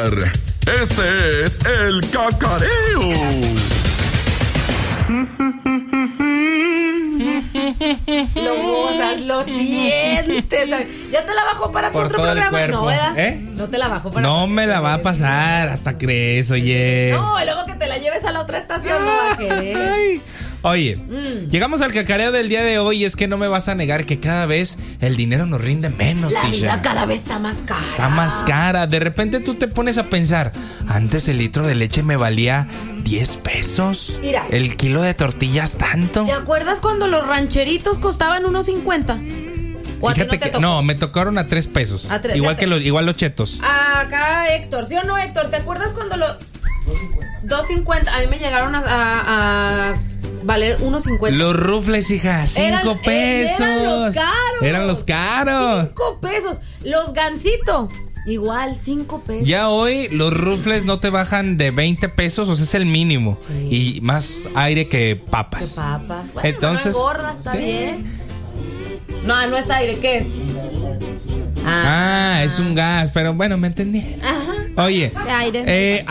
lugar. Este es el cacareo. Lo gozas, lo sientes. ¿Ya te la bajó para tu Por otro todo el programa? cuerpo. No, ¿verdad? ¿Eh? No te la bajó para No me la va a pasar, hasta crees, oye. No, y luego que te la lleves a la otra estación no va a querer. Ay. Oye, llegamos al cacareo del día de hoy. Es que no me vas a negar que cada vez el dinero nos rinde menos, La Tisha. vida cada vez está más cara. Está más cara. De repente tú te pones a pensar, antes el litro de leche me valía 10 pesos. Mira. El kilo de tortillas tanto. ¿Te acuerdas cuando los rancheritos costaban unos 50? ¿O a ti Fíjate no te que tocó? no, me tocaron a 3 pesos. A 3, igual fíjate. que los chetos. Acá Héctor, ¿sí o no, Héctor? ¿Te acuerdas cuando los 2.50? A mí me llegaron a valer 1.50. Los rufles, hija, 5 pesos. Eran los caros. Eran los caros. 5 pesos. Los gansito, igual 5 pesos. Ya hoy los rufles no te bajan de 20 pesos, o sea, es el mínimo. Sí. Y más aire que ¿Qué papas. papas? Bueno, Entonces, no engorda, está sí. bien. No, no es aire, ¿qué es? Es un gas, pero bueno, me entendí. Ajá. Oye, Aire.